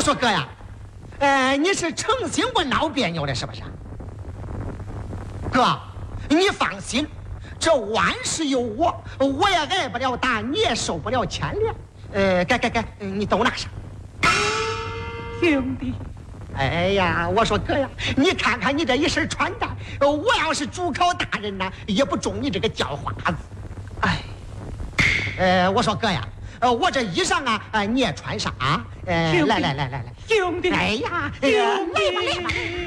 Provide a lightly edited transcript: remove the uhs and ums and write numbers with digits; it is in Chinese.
说哥呀，你是诚心给我闹别扭的，是不是？哥，你放心，这万事有我，我也挨不了打，你也受不了牵连。该，你都拿上。 兄弟。 哎呀，我说哥呀，你看看你这一身穿戴，我要是主考大人呢，也不中你这个叫花子。哎，我说哥呀，我这衣裳啊，你也穿上啊。来， 兄弟， 来， 兄弟， 哎呀，来吧。